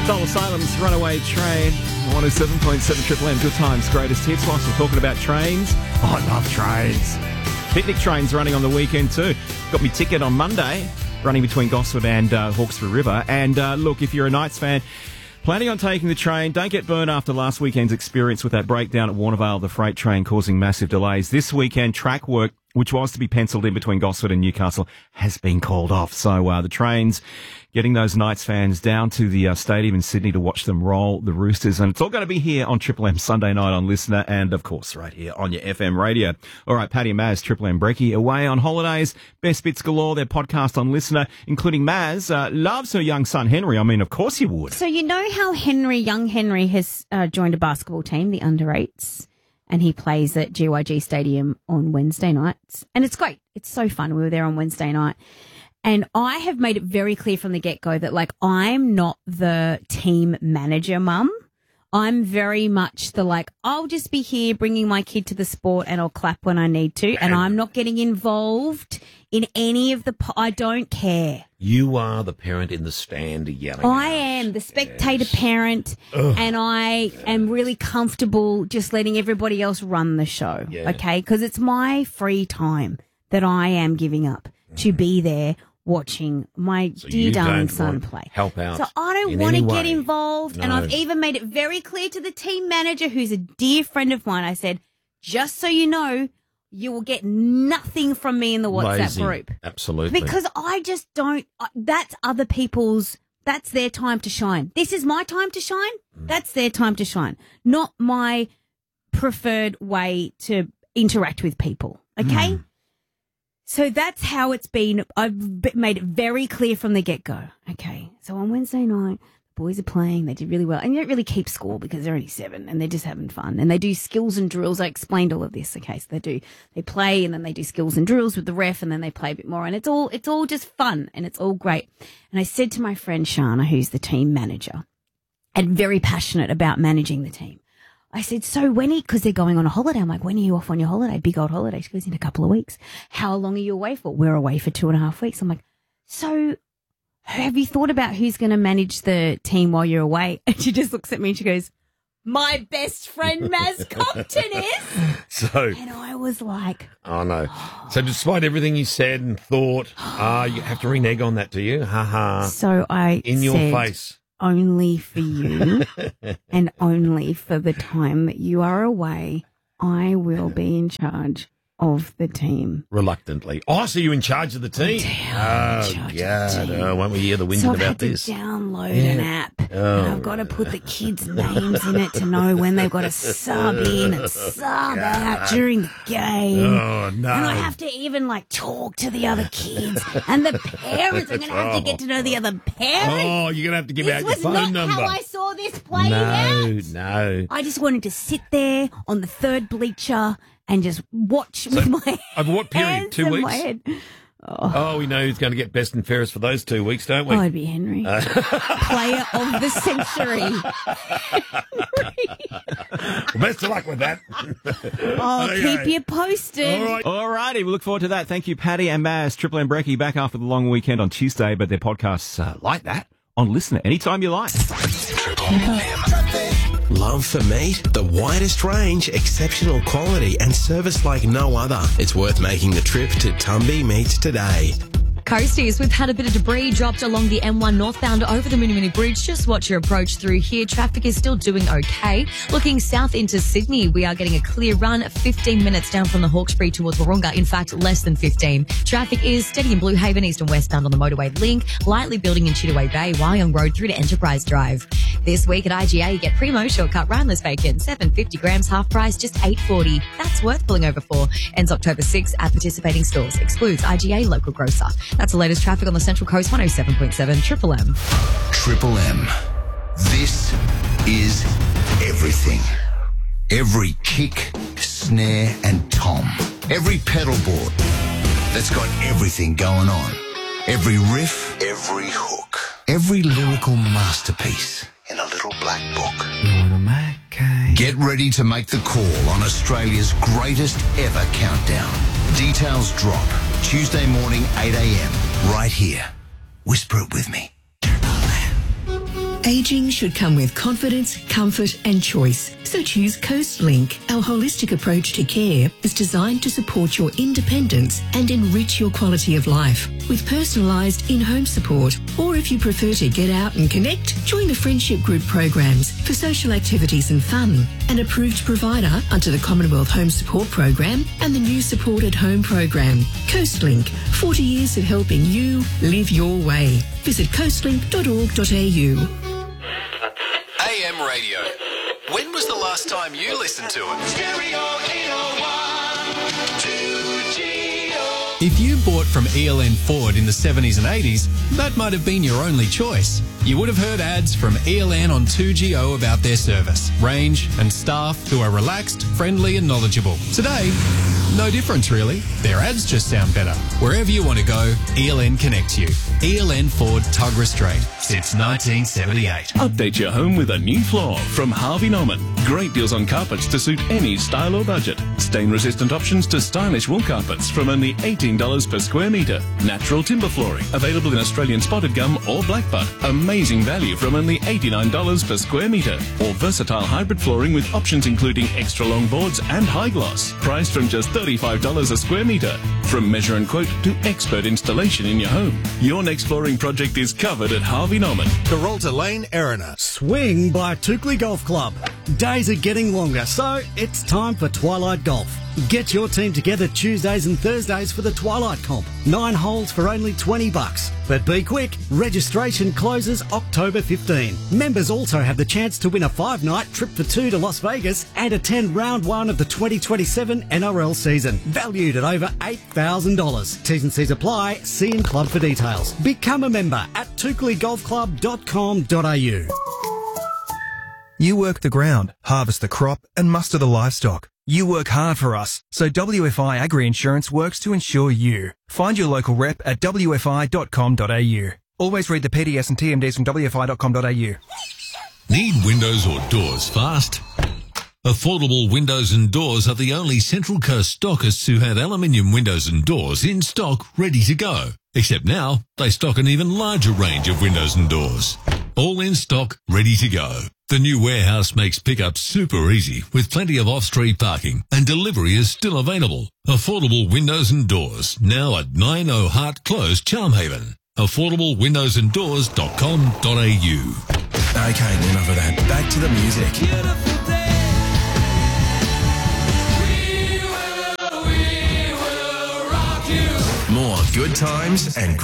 Soul Asylum's Runaway Train, 107.7 Triple M, Good Times, Greatest Hits. Whilst we're talking about trains, I love trains. Picnic trains running on the weekend too. Got me ticket on Monday, running between Gosford and Hawkesbury River. And look, if you're a Knights fan, planning on taking the train, don't get burned after last weekend's experience with that breakdown at Warnervale, the freight train causing massive delays. This weekend, track work, which was to be penciled in between Gosford and Newcastle, has been called off. So the train's getting those Knights fans down to the stadium in Sydney to watch them roll the Roosters. And it's all going to be here on Triple M Sunday night on Listener and, of course, right here on your FM radio. All right, Paddy and Maz, Triple M Brekkie, away on holidays. Best bits galore, their podcast on Listener, including Maz, loves her young son, Henry. I mean, of course you would. So you know how young Henry has joined a basketball team, the under-8s, and he plays at GYG Stadium on Wednesday nights. And it's great. It's so fun. We were there on Wednesday night. And I have made it very clear from the get-go that, like, I'm not the team manager mum. I'm very much the, I'll just be here bringing my kid to the sport and I'll clap when I need to. And I'm not getting involved in any of the... I don't care. You are the parent in the stand yelling. I am the spectator parent, and I am really comfortable just letting everybody else run the show, okay? Because it's my free time that I am giving up to be there watching my dear darling son play. Help out. So I don't want to get involved, and I've even made it very clear to the team manager, who's a dear friend of mine. I said, just so you know, you will get nothing from me in the WhatsApp group. Absolutely. Because I just don't, that's other people's, that's their time to shine. This is my time to shine. That's their time to shine. Not my preferred way to interact with people. Okay? So that's how it's been. I've made it very clear from the get-go. Okay. So on Wednesday night, the boys are playing. They did really well. And you don't really keep score because they're only 7 and they're just having fun. And they do skills and drills. I explained all of this. Okay. So they play and then they do skills and drills with the ref and then they play a bit more. And it's all just fun and it's all great. And I said to my friend Shana, who's the team manager and very passionate about managing the team, I said, so because they're going on a holiday. I'm like, when are you off on your holiday? Big old holiday. She goes, in a couple of weeks. How long are you away for? We're away for 2.5 weeks. I'm like, so have you thought about who's going to manage the team while you're away? And she just looks at me and she goes, my best friend Maz Compton is. And I was like, oh no. So despite everything you said and thought, you have to renege on that, do you? So I in your face. Only for you and only for the time that you are away, I will be in charge of the team. Reluctantly. Oh, so you're in charge of the team? Won't we hear the whinging about this? So I've had to download an app. And I've got to put the kids' names in it to know when they've got to sub in and sub out during the game. Oh, no. And I have to even, talk to the other kids. And the parents, I'm going to have to get to know the other parents. Oh, you're going to have to give out your phone number. This was not how I saw this playing out. No. I just wanted to sit there on the third bleacher and just watch with my hands. Over what period? 2 weeks? My head. Oh, we know who's going to get best and fairest for those 2 weeks, don't we? Oh, it'd be Henry. Player of the century. Well, best of luck with that. Keep you posted. All righty, we look forward to that. Thank you, Paddy and Maz. Triple M Brekkie back after the long weekend on Tuesday, but their podcasts like that on Listener anytime you like. Love for meat? The widest range, exceptional quality and service like no other. It's worth making the trip to Tumby Meats today. Coasties, we've had a bit of debris dropped along the M1 northbound over the Moonee Bridge. Just watch your approach through here. Traffic is still doing okay. Looking south into Sydney, we are getting a clear run, 15 minutes down from the Hawkesbury towards Wahroonga. In fact, less than 15. Traffic is steady in Blue Haven, east and westbound on the motorway link, lightly building in Chittaway Bay, Wyong Road through to Enterprise Drive. This week at IGA, you get Primo Shortcut Rhineless Bacon, 750 grams, half price, just $8.40. That's worth pulling over for. Ends October 6 at participating stores. Excludes IGA local grocer. That's the latest traffic on the Central Coast, 107.7 Triple M. Triple M. This is everything. Every kick, snare and tom. Every pedal board that's got everything going on. Every riff, every hook. Every lyrical masterpiece in a little black book. Get ready to make the call on Australia's greatest ever countdown. Details drop Tuesday morning, 8 a.m. right here. Whisper it with me. Aging should come with confidence, comfort and choice. So choose CoastLink. Our holistic approach to care is designed to support your independence and enrich your quality of life with personalised in-home support. Or if you prefer to get out and connect, join the Friendship Group programs for social activities and fun. An approved provider under the Commonwealth Home Support Program and the new Support at Home program. CoastLink, 40 years of helping you live your way. Visit coastlink.org.au. AM radio. When was the last time you listened to it? Stereo 801 2GO. If you bought from ELN Ford in the 70s and 80s, that might have been your only choice. You would have heard ads from ELN on 2GO about their service, range and staff who are relaxed, friendly and knowledgeable. Today, no difference really. Their ads just sound better. Wherever you want to go, ELN connects you. ELN Ford Tuggerah Strait since 1978. Update your home with a new floor from Harvey Norman. Great deals on carpets to suit any style or budget. Stain-resistant options to stylish wool carpets from only $18 per square metre. Natural timber flooring available in Australian spotted gum or blackbutt. Amazing value from only $89 per square metre. Or versatile hybrid flooring with options including extra long boards and high gloss. Priced from just $35 a square metre. From measure and quote to expert installation in your home. Your next flooring project is covered at Harvey Norman. Carolta Lane, Erina. Swing by Toukley Golf Club. Days are getting longer, so it's time for Twilight Golf. Get your team together Tuesdays and Thursdays for the Twilight Comp. 9 holes for only $20. But be quick, registration closes October 15. Members also have the chance to win a 5-night trip for 2 to Las Vegas and attend round 1 of the 2027 NRL season, valued at over $8,000. T's and C's apply. See in club for details. Become a member at toukleyGolfClub.com.au. You work the ground, harvest the crop and muster the livestock. You work hard for us, so WFI Agri Insurance works to insure you. Find your local rep at wfi.com.au. Always read the PDS and TMDs from wfi.com.au. Need windows or doors fast? Affordable Windows and Doors are the only Central Coast stockists who have aluminium windows and doors in stock ready to go. Except now, they stock an even larger range of windows and doors. All in stock, ready to go. The new warehouse makes pickup super easy with plenty of off-street parking and delivery is still available. Affordable Windows and Doors, now at 90 Hart Close, Charmhaven. AffordableWindowsandDoors.com.au. Okay, enough of that. Back to the music. More good times and